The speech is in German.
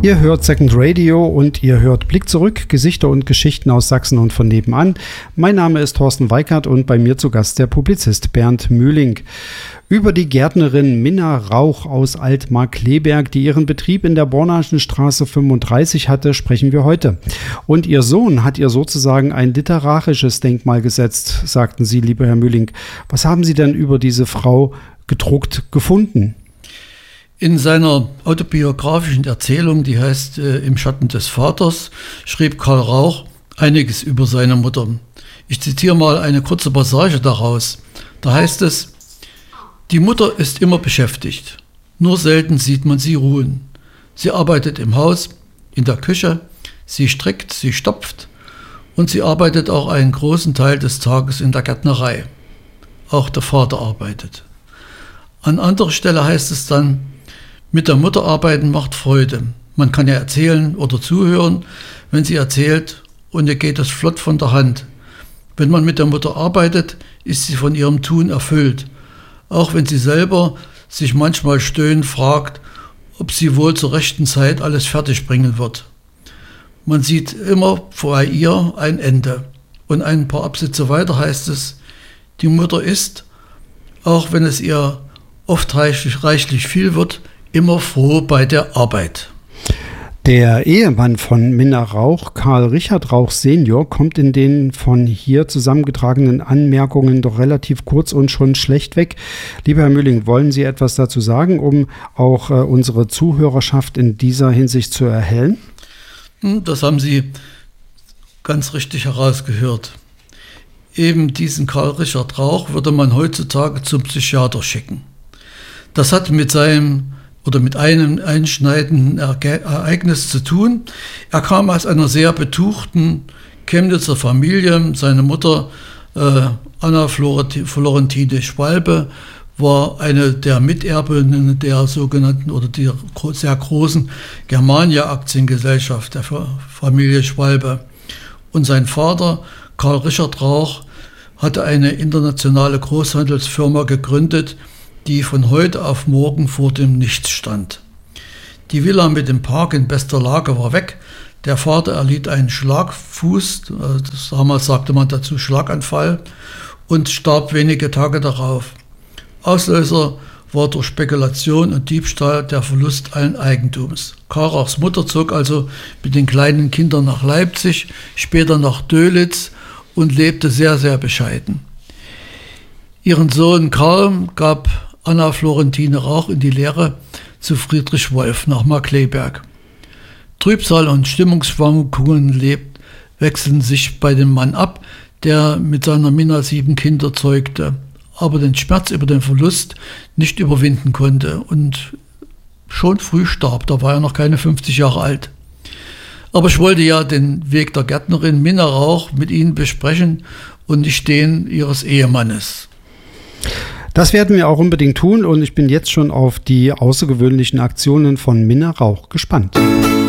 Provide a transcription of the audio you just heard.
Ihr hört Second Radio und ihr hört Blick zurück, Gesichter und Geschichten aus Sachsen und von nebenan. Mein Name ist Thorsten Weikert und bei mir zu Gast der Publizist Bernd Mühling. Über die Gärtnerin Minna Rauch aus Altmark-Kleberg, die ihren Betrieb in der Bornaschenstraße 35 hatte, sprechen wir heute. Und ihr Sohn hat ihr sozusagen ein literarisches Denkmal gesetzt, sagten Sie, lieber Herr Mühling. Was haben Sie denn über diese Frau gedruckt gefunden? In seiner autobiografischen Erzählung, die heißt Im Schatten des Vaters, schrieb Karl Rauch einiges über seine Mutter. Ich zitiere mal eine kurze Passage daraus. Da heißt es: Die Mutter ist immer beschäftigt. Nur selten sieht man sie ruhen. Sie arbeitet im Haus, in der Küche, sie strickt, sie stopft und sie arbeitet auch einen großen Teil des Tages in der Gärtnerei. Auch der Vater arbeitet. An anderer Stelle heißt es dann: Mit der Mutter arbeiten macht Freude. Man kann ja erzählen oder zuhören, wenn sie erzählt, und ihr geht es flott von der Hand. Wenn man mit der Mutter arbeitet, ist sie von ihrem Tun erfüllt. Auch wenn sie selber sich manchmal stöhnend fragt, ob sie wohl zur rechten Zeit alles fertig bringen wird. Man sieht immer vor ihr ein Ende. Und ein paar Absätze weiter heißt es: Die Mutter ist, auch wenn es ihr oft reichlich viel wird, immer froh bei der Arbeit. Der Ehemann von Minna Rauch, Karl Richard Rauch Senior, kommt in den von hier zusammengetragenen Anmerkungen doch relativ kurz und schon schlecht weg. Lieber Herr Mühling, wollen Sie etwas dazu sagen, um auch unsere Zuhörerschaft in dieser Hinsicht zu erhellen? Das haben Sie ganz richtig herausgehört. Eben diesen Karl Richard Rauch würde man heutzutage zum Psychiater schicken. Das hat mit einem einschneidenden Ereignis zu tun. Er kam aus einer sehr betuchten Chemnitzer Familie. Seine Mutter, Anna Florentine Schwalbe, war eine der Miterbinnen der sogenannten oder der sehr großen Germania-Aktiengesellschaft der Familie Schwalbe. Und sein Vater, Karl Richard Rauch, hatte eine internationale Großhandelsfirma gegründet, die von heute auf morgen vor dem Nichts stand. Die Villa mit dem Park in bester Lage war weg. Der Vater erlitt einen Schlagfuß, damals sagte man dazu Schlaganfall, und starb wenige Tage darauf. Auslöser war durch Spekulation und Diebstahl der Verlust allen Eigentums. Karl Rauchs Mutter zog also mit den kleinen Kindern nach Leipzig, später nach Dölitz und lebte sehr, sehr bescheiden. Ihren Sohn Karl gab Anna Florentine Rauch in die Lehre zu Friedrich Wolf nach Markkleeberg. Trübsal und Stimmungsschwankungen wechseln sich bei dem Mann ab, der mit seiner Minna 7 Kinder zeugte, aber den Schmerz über den Verlust nicht überwinden konnte und schon früh starb. Da war er noch keine 50 Jahre alt. Aber ich wollte ja den Weg der Gärtnerin Minna Rauch mit Ihnen besprechen und nicht den Ihres Ehemannes. Das werden wir auch unbedingt tun und ich bin jetzt schon auf die außergewöhnlichen Aktionen von Minna Rauch gespannt.